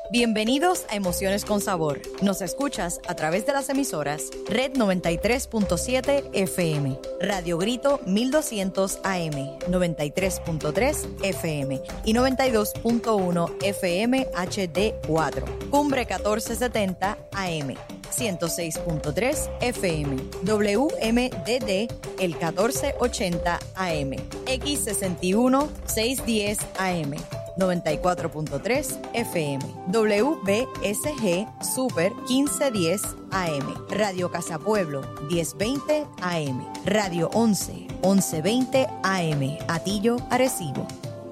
Bienvenidos a Emociones con Sabor. Nos escuchas a través de las emisoras Red 93.7 FM, Radio Grito 1200 AM, 93.3 FM y 92.1 FM HD4, Cumbre 1470 AM. 106.3 FM, WMDD el 1480 AM, X61 610 AM, 94.3 FM, WBSG Super 1510 AM, Radio Casa Pueblo 1020 AM, Radio 11 1120 AM, Atillo, Arecibo.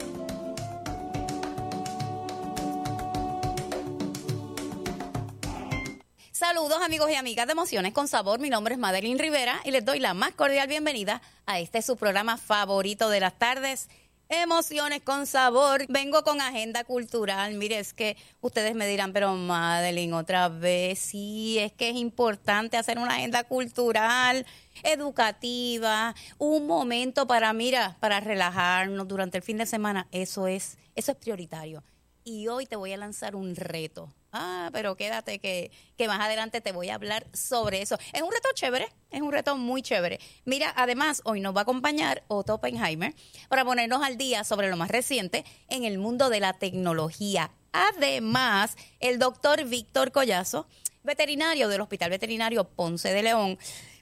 Saludos amigos y amigas de Emociones con Sabor, mi nombre es Madeline Rivera y les doy la más cordial bienvenida a este su programa favorito de las tardes, Emociones con Sabor. Vengo con agenda cultural. Mire, es que ustedes me dirán, pero Madeline, otra vez, sí, es que es importante hacer una agenda cultural, educativa, un momento para, para relajarnos durante el fin de semana. Eso es prioritario. Y hoy te voy a lanzar un reto. Pero quédate que más adelante te voy a hablar sobre eso. Es un reto chévere, es un reto muy chévere. Mira, además, hoy nos va a acompañar Otto Oppenheimer para ponernos al día sobre lo más reciente en el mundo de la tecnología. Además, el doctor Víctor Collazo, veterinario del Hospital Veterinario Ponce de León,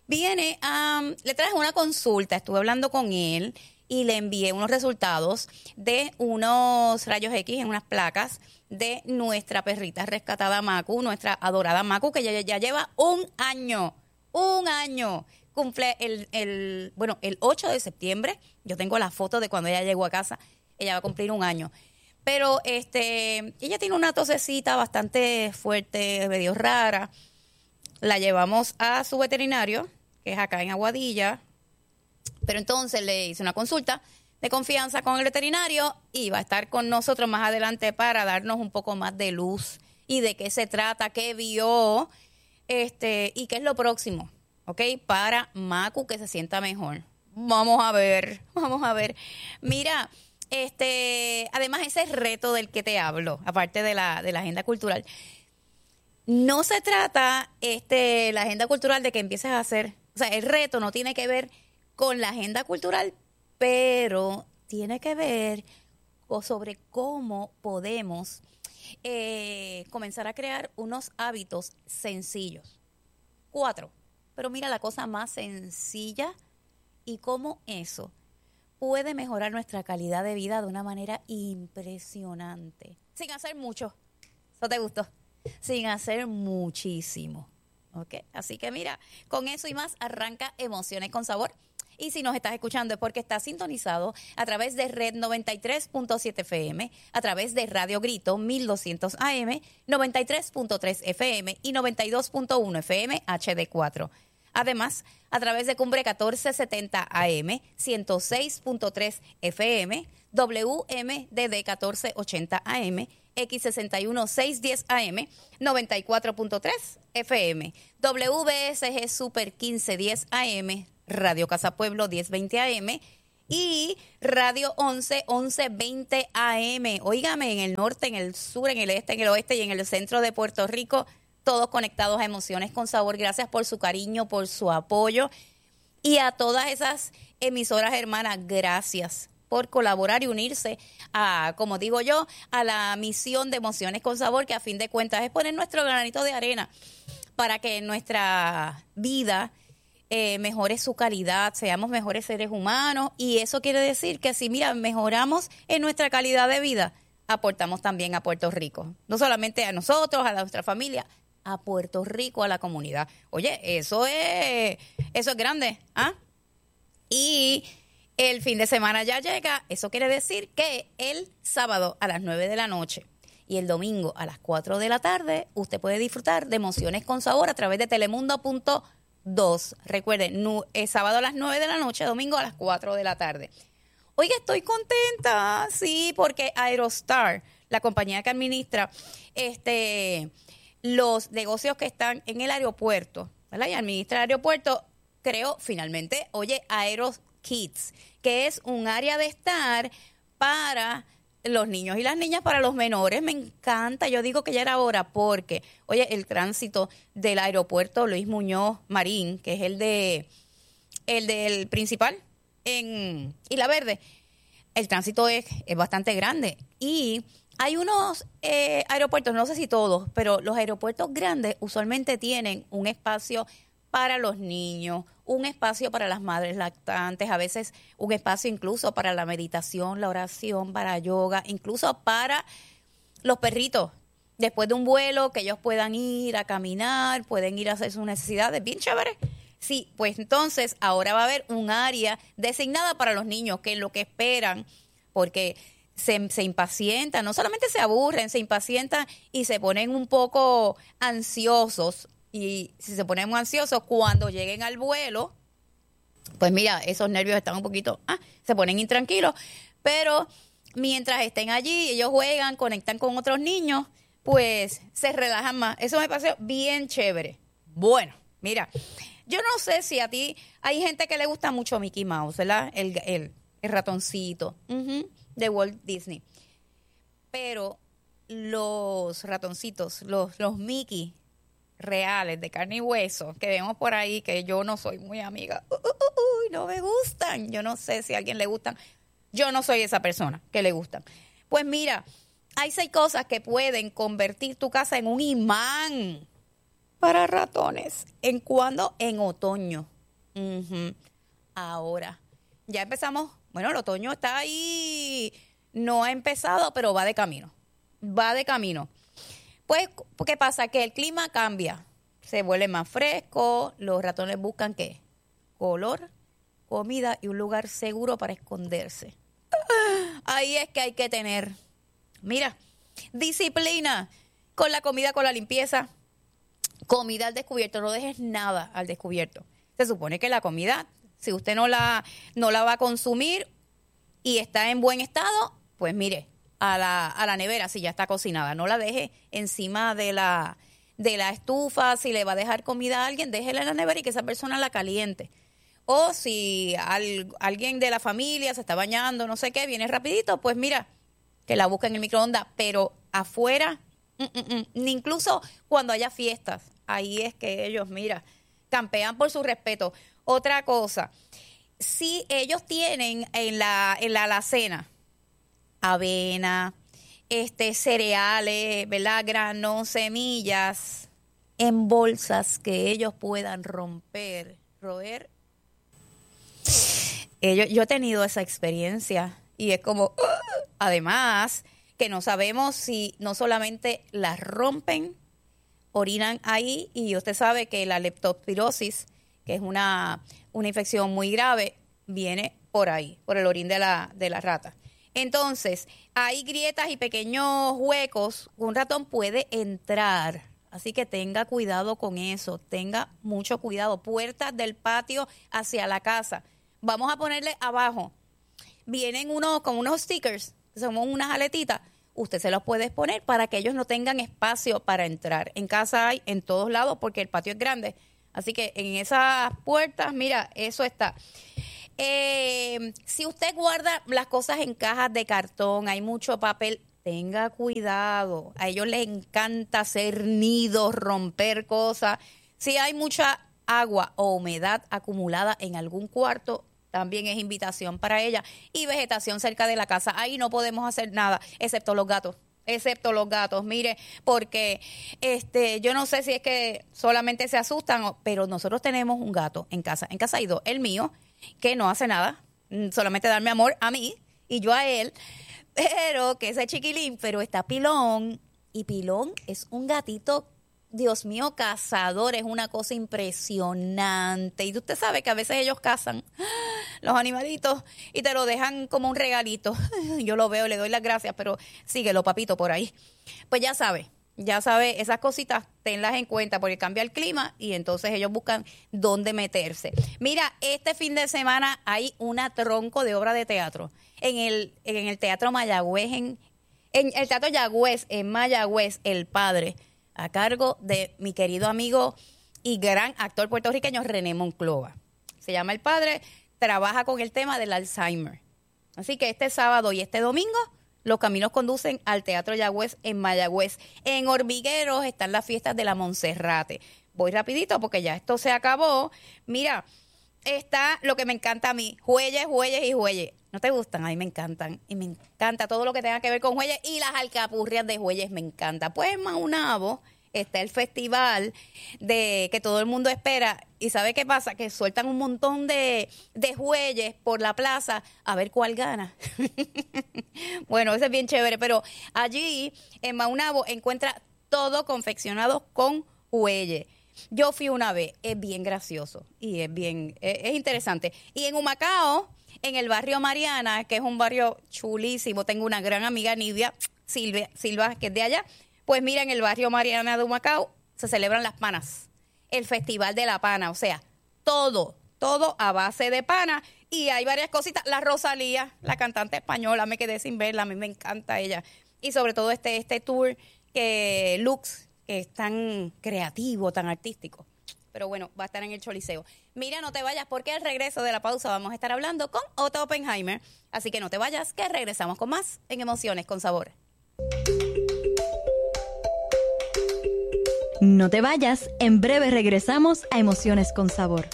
le traje una consulta, estuve hablando con él y le envié unos resultados de unos rayos X en unas placas de nuestra perrita rescatada Macu, nuestra adorada Macu, que ya lleva un año. Cumple el 8 de septiembre. Yo tengo la foto de cuando ella llegó a casa. Ella va a cumplir un año. Pero ella tiene una tosecita bastante fuerte, medio rara. La llevamos a su veterinario, que es acá en Aguadilla. Pero entonces le hice una consulta de confianza con el veterinario y va a estar con nosotros más adelante para darnos un poco más de luz y de qué se trata, qué vio, y qué es lo próximo, ¿ok? Para Macu, que se sienta mejor. Vamos a ver. Mira, además ese reto del que te hablo, aparte de la agenda cultural, no se trata la agenda cultural de que empieces a hacer, o sea, el reto no tiene que ver con la agenda cultural, pero tiene que ver sobre cómo podemos comenzar a crear unos hábitos sencillos. 4. Pero mira la cosa más sencilla y cómo eso puede mejorar nuestra calidad de vida de una manera impresionante. Sin hacer mucho. ¿Eso te gustó? Sin hacer muchísimo. ¿Ok? Así que mira, con eso y más arranca Emociones con Sabor. Y si nos estás escuchando es porque estás sintonizado a través de Red 93.7 FM, a través de Radio Grito 1200 AM, 93.3 FM y 92.1 FM HD4. Además, a través de Cumbre 1470 AM, 106.3 FM, WMDD 1480 AM, X61 610 AM, 94.3 FM, WBSG Super 1510 AM, Radio Casa Pueblo 1020 AM y Radio 11 1120 AM. Óigame, en el norte, en el sur, en el este, en el oeste y en el centro de Puerto Rico, todos conectados a Emociones con Sabor. Gracias por su cariño, por su apoyo. Y a todas esas emisoras hermanas, gracias por colaborar y unirse a, como digo yo, a la misión de Emociones con Sabor, que a fin de cuentas es poner nuestro granito de arena para que nuestra vida mejore su calidad, seamos mejores seres humanos, y eso quiere decir que si mejoramos en nuestra calidad de vida, aportamos también a Puerto Rico, no solamente a nosotros, a nuestra familia, a Puerto Rico, a la comunidad. Oye, eso es grande, ¿ah? Y el fin de semana ya llega, eso quiere decir que el sábado a las 9 de la noche y el domingo a las 4 de la tarde, usted puede disfrutar de Emociones con Sabor a través de telemundo.2. Recuerden, sábado a las 9 de la noche, domingo a las 4 de la tarde. Oiga, estoy contenta, sí, porque Aerostar, la compañía que administra los negocios que están en el aeropuerto, ¿verdad? Y administra el aeropuerto, creó finalmente, Aero Kids, que es un área de estar para los niños y las niñas para los menores, me encanta. Yo digo que ya era hora porque, oye, el tránsito del aeropuerto Luis Muñoz Marín, que es el del principal en Isla Verde, el tránsito es bastante grande. Y hay unos aeropuertos, no sé si todos, pero los aeropuertos grandes usualmente tienen un espacio para los niños, un espacio para las madres lactantes, a veces un espacio incluso para la meditación, la oración, para yoga, incluso para los perritos. Después de un vuelo, que ellos puedan ir a caminar, pueden ir a hacer sus necesidades, bien chévere. Sí, pues entonces ahora va a haber un área designada para los niños, que es lo que esperan, porque se impacientan, no solamente se aburren, se impacientan y se ponen un poco ansiosos. Y si se ponen muy ansiosos, cuando lleguen al vuelo, pues mira, esos nervios están un poquito, se ponen intranquilos. Pero mientras estén allí, ellos juegan, conectan con otros niños, pues se relajan más. Eso me pareció bien chévere. Bueno, mira, yo no sé si a ti hay gente que le gusta mucho Mickey Mouse, ¿verdad? El ratoncito de Walt Disney. Pero los ratoncitos, los Mickey reales de carne y hueso que vemos por ahí, que yo no soy muy amiga, no me gustan. Yo no sé si a alguien le gustan. Yo no soy esa persona que le gustan. Pues mira, hay 6 cosas que pueden convertir tu casa en un imán para ratones. ¿En cuándo? En otoño. Ahora, ya empezamos. Bueno, el otoño está ahí. No ha empezado, pero va de camino. Va de camino. Pues, ¿qué pasa? Que el clima cambia. Se vuelve más fresco. Los ratones buscan, ¿qué? Color, comida y un lugar seguro para esconderse. Ahí es que hay que tener, mira, disciplina con la comida, con la limpieza. Comida al descubierto, no dejes nada al descubierto. Se supone que la comida, si usted no la va a consumir y está en buen estado, pues mire, a la nevera si ya está cocinada. No la deje encima de la estufa. Si le va a dejar comida a alguien, déjela en la nevera y que esa persona la caliente. O si alguien de la familia se está bañando, no sé qué, viene rapidito, pues mira, que la busque en el microondas. Pero afuera, ni incluso cuando haya fiestas, ahí es que ellos, mira, campean por su respeto. Otra cosa, si ellos tienen en la alacena avena, cereales, ¿verdad? Granos, semillas, en bolsas que ellos puedan roer. Yo he tenido esa experiencia y es como, además, que no sabemos si no solamente las rompen, orinan ahí, y usted sabe que la leptospirosis, que es una infección muy grave, viene por ahí, por el orín de la rata. Entonces, hay grietas y pequeños huecos, un ratón puede entrar, así que tenga cuidado con eso, tenga mucho cuidado. Puertas del patio hacia la casa, vamos a ponerle abajo, vienen como unos stickers, son unas aletitas, usted se los puede poner para que ellos no tengan espacio para entrar. En casa hay en todos lados porque el patio es grande, así que en esas puertas, mira, eso está. Si usted guarda las cosas en cajas de cartón, hay mucho papel, tenga cuidado. A ellos les encanta hacer nidos, romper cosas. Si hay mucha agua o humedad acumulada en algún cuarto, también es invitación para ella. Y vegetación cerca de la casa, ahí no podemos hacer nada, excepto los gatos. Mire, porque yo no sé si es que solamente se asustan, pero nosotros tenemos un gato en casa. En casa hay 2, el mío, que no hace nada, solamente darme amor a mí y yo a él, pero que ese chiquilín, pero está Pilón, y Pilón es un gatito, Dios mío, cazador, es una cosa impresionante. Y usted sabe que a veces ellos cazan los animalitos y te lo dejan como un regalito. Yo lo veo, le doy las gracias, pero síguelo, papito, por ahí. Pues ya sabe, esas cositas tenlas en cuenta porque cambia el clima y entonces ellos buscan dónde meterse. Mira, este fin de semana hay una tronco de obra de teatro en el Teatro Mayagüez, en el Teatro Yagüez, en Mayagüez, El Padre, a cargo de mi querido amigo y gran actor puertorriqueño René Monclova. Se llama El Padre, trabaja con el tema del Alzheimer. Así que este sábado y este domingo los caminos conducen al Teatro Yagüez en Mayagüez. En Hormigueros están las fiestas de la Monserrate. Voy rapidito porque ya esto se acabó. Mira, está lo que me encanta a mí, Jueyes y Jueyes. ¿No te gustan? A mí me encantan. Y me encanta todo lo que tenga que ver con Jueyes y las alcapurrias de Jueyes me encanta. Pues en Maunabo está el festival que todo el mundo espera. ¿Y sabe qué pasa? Que sueltan un montón de Jueyes por la plaza a ver cuál gana. Bueno, eso es bien chévere. Pero allí en Maunabo encuentra todo confeccionado con Jueyes. Yo fui una vez, es bien gracioso y es interesante. Y en Humacao, en el barrio Mariana, que es un barrio chulísimo, tengo una gran amiga Nidia Silva, que es de allá. Pues mira, en el barrio Mariana de Humacao se celebran las panas, el Festival de la Pana, o sea, todo a base de pana. Y hay varias cositas. La Rosalía, la cantante española, me quedé sin verla, a mí me encanta ella. Y sobre todo este tour que Lux, que es tan creativo, tan artístico. Pero bueno, va a estar en el Choliseo. Mira, no te vayas porque al regreso de la pausa vamos a estar hablando con Otto Oppenheimer. Así que no te vayas, que regresamos con más en Emociones con Sabor. No te vayas, en breve regresamos a Emociones con Sabor.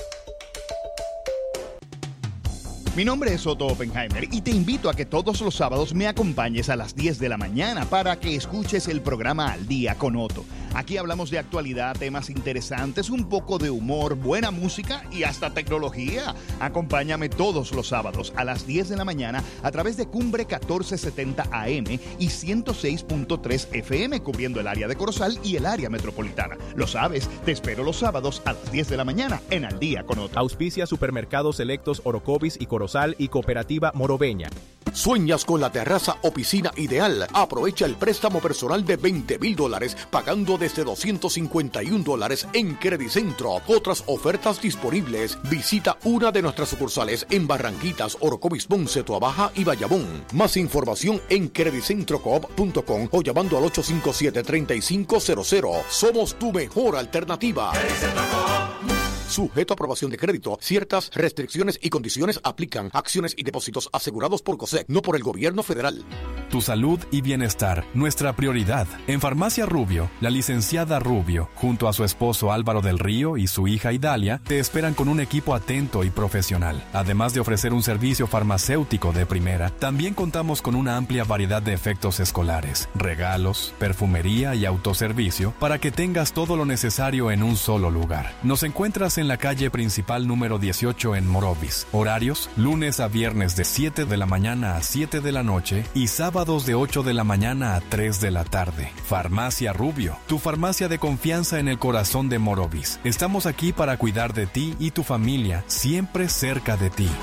Mi nombre es Otto Oppenheimer y te invito a que todos los sábados me acompañes a las 10 de la mañana para que escuches el programa Al Día con Otto. Aquí hablamos de actualidad, temas interesantes, un poco de humor, buena música y hasta tecnología. Acompáñame todos los sábados a las 10 de la mañana a través de Cumbre 1470 AM y 106.3 FM, cubriendo el área de Corozal y el área metropolitana. Lo sabes, te espero los sábados a las 10 de la mañana en Al Día con Otto. Auspicia Supermercados Selectos Orocovis y Corozal y Cooperativa Morobeña. ¿Sueñas con la terraza o piscina ideal? Aprovecha el préstamo personal de $20,000 pagando desde $251 en Credicentro. Otras ofertas disponibles. Visita una de nuestras sucursales en Barranquitas, Orocovis, Ponce, Toabaja y Bayamón. Más información en credicentrocoop.com o llamando al 857-3500. Somos tu mejor alternativa. Sujeto a aprobación de crédito. Ciertas restricciones y condiciones aplican. Acciones y depósitos asegurados por COSEC, no por el gobierno federal. Tu salud y bienestar, nuestra prioridad. En Farmacia Rubio, la licenciada Rubio, junto a su esposo Álvaro del Río y su hija Idalia, te esperan con un equipo atento y profesional. Además de ofrecer un servicio farmacéutico de primera, también contamos con una amplia variedad de efectos escolares, regalos, perfumería y autoservicio para que tengas todo lo necesario en un solo lugar. Nos encuentras en la calle principal número 18 en Morovis. Horarios, lunes a viernes de 7 de la mañana a 7 de la noche y sábados de 8 de la mañana a 3 de la tarde. Farmacia Rubio, tu farmacia de confianza en el corazón de Morovis. Estamos aquí para cuidar de ti y tu familia, siempre cerca de ti.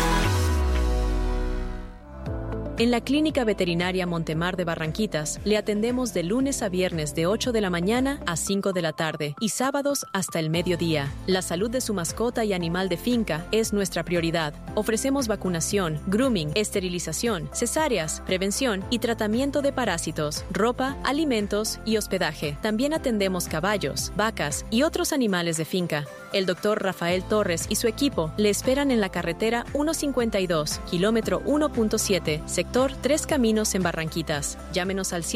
En la Clínica Veterinaria Montemar de Barranquitas, le atendemos de lunes a viernes de 8 de la mañana a 5 de la tarde y sábados hasta el mediodía. La salud de su mascota y animal de finca es nuestra prioridad. Ofrecemos vacunación, grooming, esterilización, cesáreas, prevención y tratamiento de parásitos, ropa, alimentos y hospedaje. También atendemos caballos, vacas y otros animales de finca. El doctor Rafael Torres y su equipo le esperan en la carretera 152, kilómetro 1.7, sector Tres Caminos en Barranquitas. Llámenos al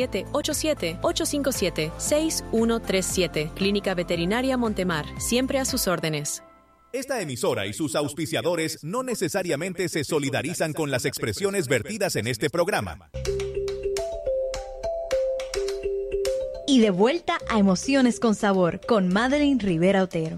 787-857-6137. Clínica Veterinaria Montemar, siempre a sus órdenes. Esta emisora y sus auspiciadores no necesariamente se solidarizan con las expresiones vertidas en este programa. Y de vuelta a Emociones con Sabor con Madeline Rivera Otero.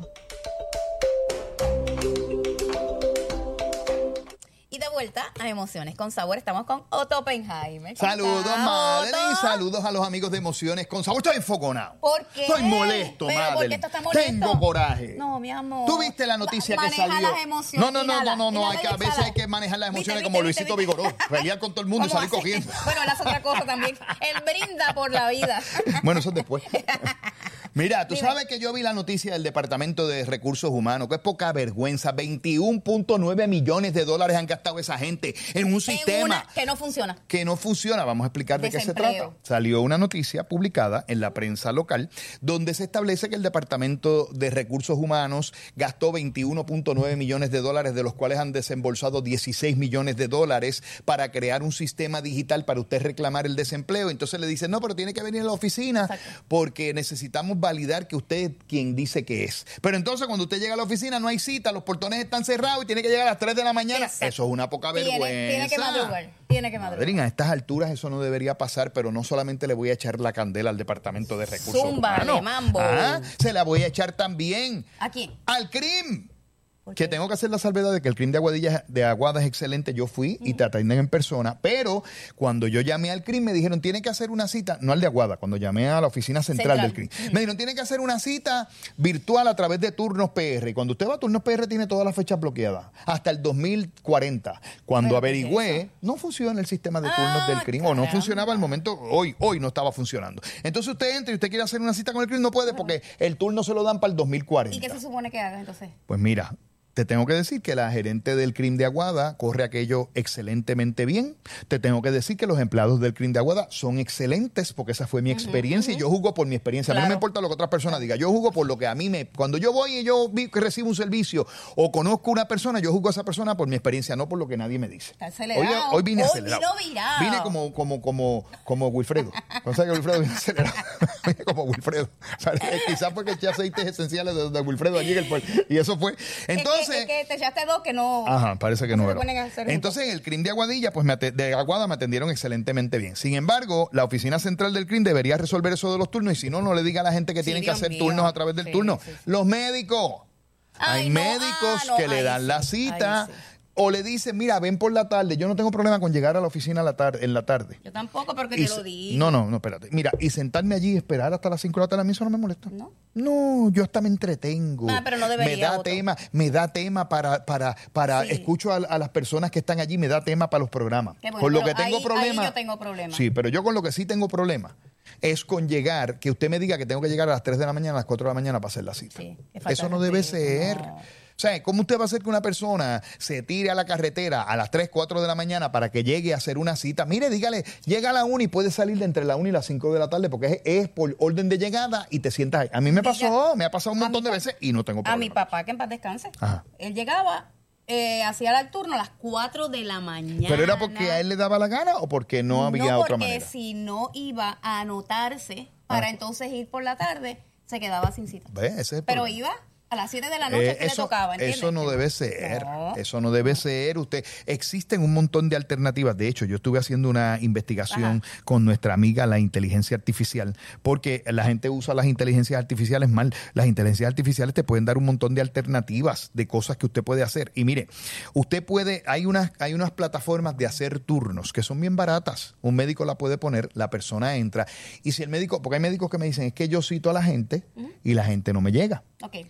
Vuelta a Emociones con Sabor. Estamos con Otto Oppenheimer. Saludos, Madeline. Saludos a los amigos de Emociones con Sabor. Estoy enfogonado. ¿Por qué? Estoy molesto, ¿Pero Madeline. por qué estás tan molesto? Tengo coraje. No, mi amor. ¿Tú viste la noticia que salió? Maneja las emociones. No. Hay que, a veces hay que manejar las emociones como Luisito Vigoró. Pelear con todo el mundo y salir cogiendo. Bueno, él hace otra cosa también. Él brinda por la vida. Bueno, eso es después. Mira, tú sabes que yo vi la noticia del Departamento de Recursos Humanos, que es poca vergüenza. 21.9 millones de dólares han gastado esa gente en un sistema que no funciona. Que no funciona. Vamos a explicar de qué se Desempleo. trata. Salió una noticia publicada en la prensa local donde se establece que el Departamento de Recursos Humanos gastó 21.9 millones de dólares, de los cuales han desembolsado 16 millones de dólares para crear un sistema digital para usted reclamar el desempleo. Entonces le dicen, no, pero tiene que venir a la oficina. Exacto. Porque necesitamos validar que usted es quien dice que es. Pero entonces cuando usted llega a la oficina no hay cita, los portones están cerrados y tiene que llegar a las 3 de la mañana. Exacto. Eso es una poca vergüenza. Tiene que madrugar. Tiene que madrugar. Madrina, a estas alturas eso no debería pasar, pero no solamente le voy a echar la candela al Departamento de Recursos Humanos. Mambo. Se la voy a echar también. ¿A quién? Al CRIM. Que tengo que hacer la salvedad de que el CRIM de Aguada es excelente. Yo fui y te atienden en persona, pero cuando yo llamé al CRIM me dijeron, tiene que hacer una cita, no al de Aguada, cuando llamé a la oficina central del CRIM, me dijeron, tiene que hacer una cita virtual a través de Turnos PR. Y cuando usted va a Turnos PR tiene todas las fechas bloqueadas, hasta el 2040. Cuando averigüé, no funciona el sistema de turnos del CRIM, o no funcionaba al momento, hoy no estaba funcionando. Entonces usted entra y usted quiere hacer una cita con el CRIM, no puede porque el turno se lo dan para el 2040. ¿Y qué se supone que haga entonces? Pues mira, te tengo que decir que la gerente del CRIM de Aguada corre aquello excelentemente bien. Te tengo que decir que los empleados del CRIM de Aguada son excelentes, porque esa fue mi experiencia y yo juzgo por mi experiencia. Claro. A mí no me importa lo que otras personas digan. Yo juzgo por lo que a mí cuando yo voy y yo recibo un servicio o conozco una persona, yo juzgo a esa persona por mi experiencia, no por lo que nadie me dice. Hoy vine acelerado. Vine como Wilfredo. O sea que Wilfredo viene acelerado. Vine como Wilfredo. Quizás porque eché aceites esenciales de Wilfredo allí y eso fue. Entonces, que te echaste dos que no. Ajá, parece que no era. Entonces, en el CRIM de Aguadilla, pues de Aguada me atendieron excelentemente bien. Sin embargo, la oficina central del CRIM debería resolver eso de los turnos, y si no, no le diga a la gente que tienen que hacer turnos a través del turno. Sí. Los médicos. Hay médicos que le dan la cita. O le dicen, mira, ven por la tarde. Yo no tengo problema con llegar a la oficina en la tarde. Yo tampoco, porque te lo digo. No, espérate. Mira, y sentarme allí y esperar hasta las 5 de la tarde, a mí eso no me molesta. No, yo hasta me entretengo. Pero no debería. Me da tema para escucho a las personas que están allí, me da tema para los programas. Bueno, con lo que tengo problema. Ahí yo tengo problemas. Sí, pero yo con lo que sí tengo problema es con llegar, que usted me diga que tengo que llegar a las 3 de la mañana, a las 4 de la mañana para hacer la cita. Sí, eso no debe ser. No. O sea, ¿cómo usted va a hacer que una persona se tire a la carretera a las 3, 4 de la mañana para que llegue a hacer una cita? Mire, dígale, llega a la 1 y puede salir de entre la 1 y las 5 de la tarde porque es por orden de llegada y te sientas ahí. A mí me ha pasado un montón de veces y no tengo problema. A mi papá, que en paz descanse, él llegaba, hacía el turno a las 4 de la mañana. ¿Pero era porque a él le daba la gana o porque no había otra manera? No, porque si no iba a anotarse para entonces ir por la tarde, se quedaba sin cita. Pero iba a las 7 de la noche que le tocaba, ¿entiendes? Eso no debe ser. Eso no debe ser. Existen un montón de alternativas. De hecho, yo estuve haciendo una investigación con nuestra amiga la inteligencia artificial, porque la gente usa las inteligencias artificiales mal. Las inteligencias artificiales te pueden dar un montón de alternativas de cosas que usted puede hacer. Y mire, usted puede, hay unas plataformas de hacer turnos que son bien baratas. Un médico la puede poner, la persona entra. Y si el médico, porque hay médicos que me dicen, es que yo cito a la gente y la gente no me llega.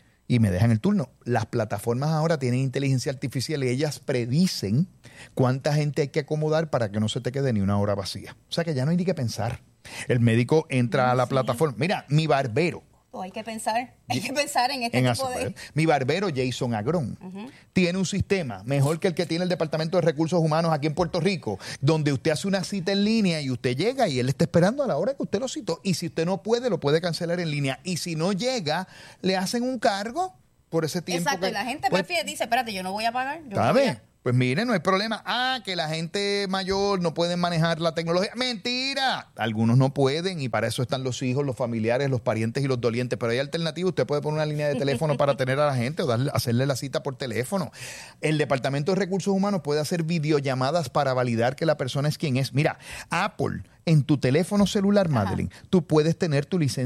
Y me dejan el turno. Las plataformas ahora tienen inteligencia artificial y ellas predicen cuánta gente hay que acomodar para que no se te quede ni una hora vacía. O sea que ya no hay ni que pensar. El médico entra a la plataforma. Mira, mi barbero. Hay que pensar en este tipo de... Mi barbero Jason Agrón tiene un sistema mejor que el que tiene el Departamento de Recursos Humanos aquí en Puerto Rico, donde usted hace una cita en línea y usted llega y él está esperando a la hora que usted lo citó. Y si usted no puede, lo puede cancelar en línea. Y si no llega, le hacen un cargo por ese tiempo. Exacto, y la gente dice, espérate, yo no voy a pagar. Pues mire, no hay problema. Que la gente mayor no puede manejar la tecnología. ¡Mentira! Algunos no pueden y para eso están los hijos, los familiares, los parientes y los dolientes. Pero hay alternativas. Usted puede poner una línea de teléfono para tener a la gente o hacerle la cita por teléfono. El Departamento de Recursos Humanos puede hacer videollamadas para validar que la persona es quien es. Mira, Apple, en tu teléfono celular, Madeline, tú puedes tener tu licencia